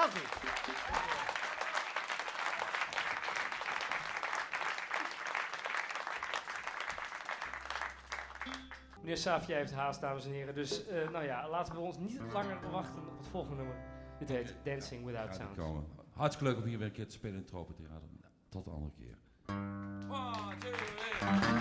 Dank u. Meneer Savia heeft haast, dames en heren. Dus laten we ons niet langer wachten op het volgende nummer. Dit heet Dancing Without Sound. Hartstikke leuk om hier weer een keer te spelen in het Tropentheater. Tot de andere keer. 1, 2, 3.